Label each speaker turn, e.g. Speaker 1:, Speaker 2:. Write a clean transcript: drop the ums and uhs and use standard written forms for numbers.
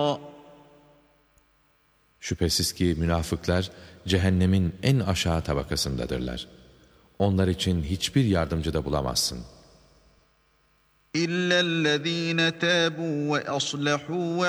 Speaker 1: Şüphesiz ki münafıklar cehennemin en aşağı tabakasındadırlar. Onlar için hiçbir yardımcı da bulamazsın.
Speaker 2: İllellezîne tâbû ve aslahû ve